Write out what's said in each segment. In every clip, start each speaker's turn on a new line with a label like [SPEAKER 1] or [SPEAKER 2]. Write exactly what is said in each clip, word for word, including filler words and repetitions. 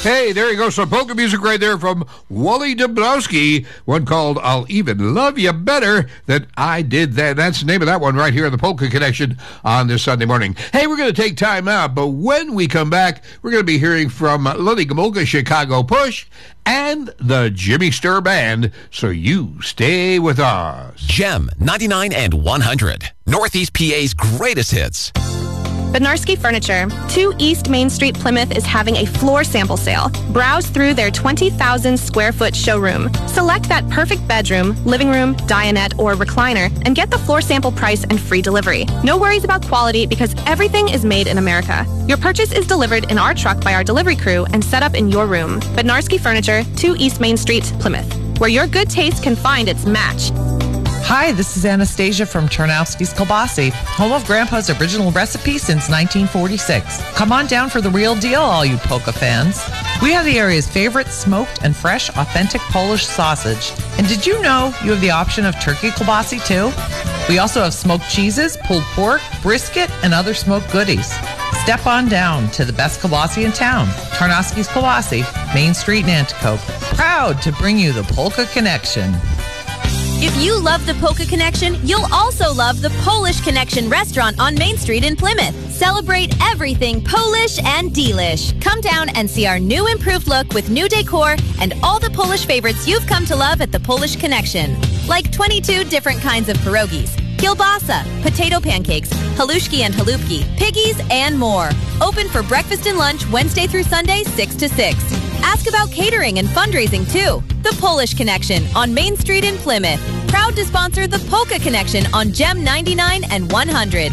[SPEAKER 1] Hey, there you go. Some polka music right there from Wally Dabrowski. One called I'll Even Love You Better Than I Did Then. That's the name of that one right here on the Polka Connection on this Sunday morning. Hey, we're going to take time out, but when we come back, we're going to be hearing from Lenny Gomulka, Chicago Push, and the Jimmy Sturr Band. So you stay with us.
[SPEAKER 2] Gem ninety-nine and one hundred. Northeast P A's greatest hits.
[SPEAKER 3] Bednarski Furniture, two East Main Street, Plymouth is having a floor sample sale. Browse through their twenty thousand square foot showroom. Select that perfect bedroom, living room, dinette, or recliner, and get the floor sample price and free delivery. No worries about quality because everything is made in America. Your purchase is delivered in our truck by our delivery crew and set up in your room. Bednarski Furniture, two East Main Street, Plymouth, where your good taste can find its match.
[SPEAKER 4] Hi, this is Anastasia from Tarnowski's Kielbasa, home of Grandpa's original recipe since nineteen forty-six. Come on down for the real deal, all you polka fans. We have the area's favorite smoked and fresh, authentic Polish sausage. And did you know you have the option of turkey kielbasa too? We also have smoked cheeses, pulled pork, brisket, and other smoked goodies. Step on down to the best kielbasa in town, Tarnowski's Kielbasa, Main Street in Nanticoke. Proud to bring you the Polka Connection.
[SPEAKER 5] If you love the Polka Connection, you'll also love the Polish Connection restaurant on Main Street in Plymouth. Celebrate everything Polish and delish. Come down and see our new improved look with new decor and all the Polish favorites you've come to love at the Polish Connection. Like twenty-two different kinds of pierogies, kielbasa, potato pancakes, halushki and halupki, piggies, and more. Open for breakfast and lunch Wednesday through Sunday, six to six. Ask about catering and fundraising, too. The Polish Connection on Main Street in Plymouth. Proud to sponsor the Polka Connection on Gem ninety-nine and one hundred.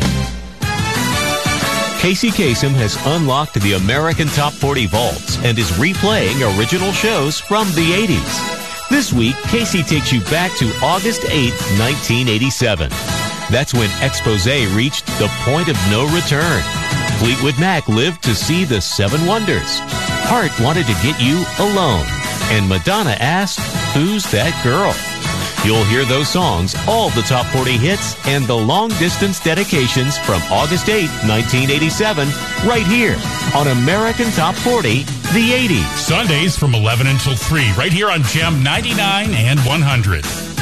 [SPEAKER 6] Casey Kasem has unlocked the American Top forty vaults and is replaying original shows from the eighties. This week, Casey takes you back to August eighth, nineteen eighty-seven. That's when Expose reached the point of no return. Fleetwood Mac lived to see the Seven Wonders. Heart wanted to get you alone. And Madonna asked, who's that girl? You'll hear those songs, all the top forty hits, and the long-distance dedications from August eighth, nineteen eighty-seven, right here on American Top forty, the eighties.
[SPEAKER 7] Sundays from eleven until three, right here on Gem ninety-nine and one hundred.